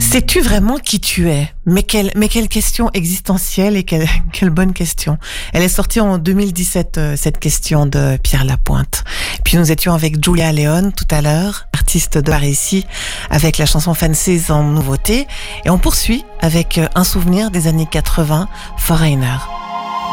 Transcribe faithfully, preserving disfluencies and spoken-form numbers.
Sais-tu vraiment qui tu es? Mais quelle, mais quelle question existentielle et quelle, quelle bonne question. Elle est sortie en deux mille dix-sept, euh, cette question de Pierre Lapointe. Puis nous étions avec Julia Leone tout à l'heure, artiste de par ici, avec la chanson Fancies en nouveauté. Et on poursuit avec un souvenir des années quatre-vingts, Foreigner.